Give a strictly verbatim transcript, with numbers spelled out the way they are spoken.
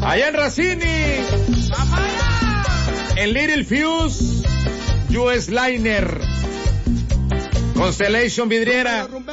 Allá en Racini. En Little Fuse. U S Liner. Constellation Vidriera.